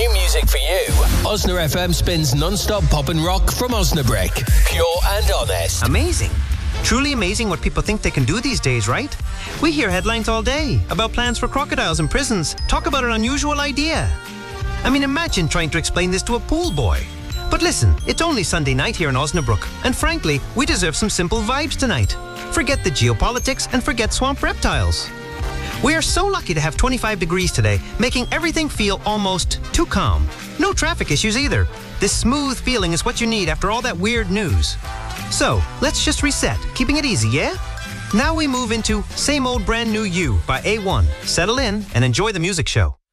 new music for you. Osna FM spins non-stop pop and rock from Osnabrück. Pure and honest. Amazing. Truly amazing what people think they can do these days, right? We hear headlines all day about plans for crocodiles in prisons. Talk about an unusual idea. I mean, imagine trying to explain this to a pool boy. But listen, it's only Sunday night here in Osnabrück, and frankly, we deserve some simple vibes tonight. Forget the geopolitics and forget swamp reptiles. We are so lucky to have 25 degrees today, making everything feel almost too calm. No traffic issues either. This smooth feeling is what you need after all that weird news. So, let's just reset, keeping it easy, yeah? Now we move into Same Old Brand New You by A1. Settle in and enjoy the music show.